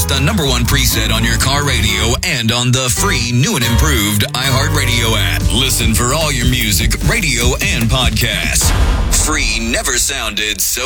the #1 preset on your car radio and on the free new and improved iHeartRadio app. Listen for all your music, radio, and podcasts. Free never sounded so